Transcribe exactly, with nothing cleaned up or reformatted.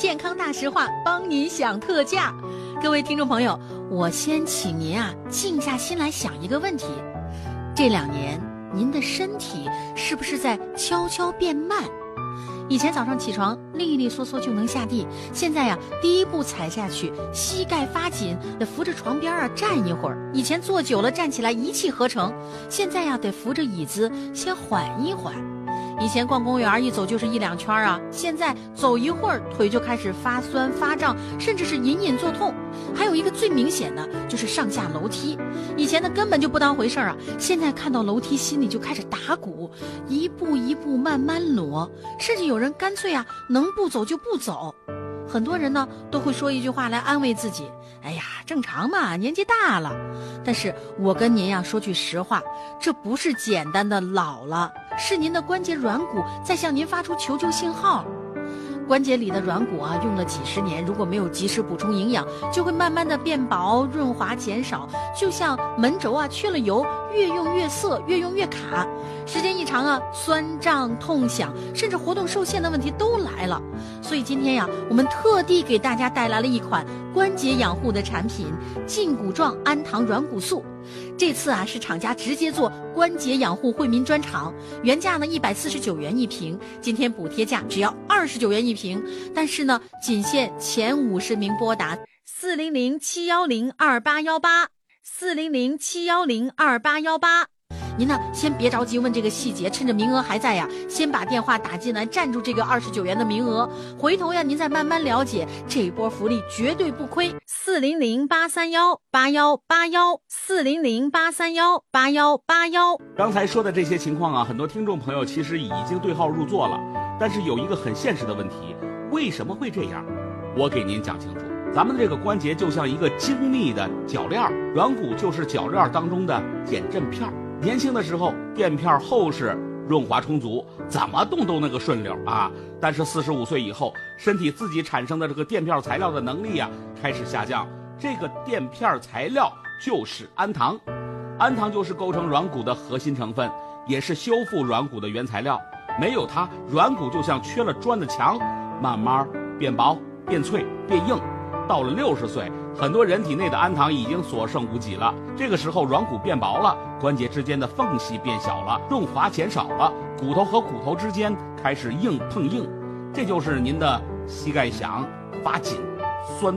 健康大实话帮您享特价。各位听众朋友，我先请您啊静下心来想一个问题，这两年您的身体是不是在悄悄变慢？以前早上起床利利索索就能下地，现在呀、啊、第一步踩下去膝盖发紧，得扶着床边啊站一会儿。以前坐久了站起来一气呵成，现在呀、啊、得扶着椅子先缓一缓。以前逛公园一走就是一两圈啊，现在走一会儿腿就开始发酸发胀，甚至是隐隐作痛。还有一个最明显的就是上下楼梯，以前呢根本就不当回事啊，现在看到楼梯心里就开始打鼓，一步一步慢慢挪，甚至有人干脆啊能不走就不走。很多人呢都会说一句话来安慰自己，哎呀正常嘛，年纪大了。但是我跟您呀说句实话，这不是简单的老了，是您的关节软骨在向您发出求救信号。关节里的软骨啊用了几十年，如果没有及时补充营养，就会慢慢的变薄，润滑减少，就像门轴啊缺了油，越用越涩，越用越卡。时间一长啊，酸胀痛响，甚至活动受限的问题都来了。所以今天呀，我们特地给大家带来了一款关节养护的产品——胫骨状氨糖软骨素。这次啊是厂家直接做关节养护惠民专场，原价呢一百四十九元一瓶，今天补贴价只要二十九元一瓶。但是呢，仅限前五十名拨打四零零七幺零二八幺八四零零七幺零二八幺八。您呢，先别着急问这个细节，趁着名额还在呀，先把电话打进来，占住这个二十九元的名额。回头呀，您再慢慢了解，这一波福利绝对不亏。四零零八三幺八幺八幺四零零八三幺八幺八幺。 刚才说的这些情况啊，很多听众朋友其实已经对号入座了，但是有一个很现实的问题，为什么会这样？我给您讲清楚。咱们这个关节就像一个精密的铰链，软骨就是铰链当中的减震片。年轻的时候垫片厚实，润滑充足，怎么动都那个顺溜啊。但是四十五岁以后，身体自己产生的这个垫片材料的能力啊开始下降。这个垫片材料就是氨糖，氨糖就是构成软骨的核心成分，也是修复软骨的原材料。没有它，软骨就像缺了砖的墙，慢慢变薄、变脆、变硬。到了六十岁，很多人体内的氨糖已经所剩无几了。这个时候软骨变薄了，关节之间的缝隙变小了，润滑减少了，骨头和骨头之间开始硬碰硬，这就是您的膝盖响、发紧、酸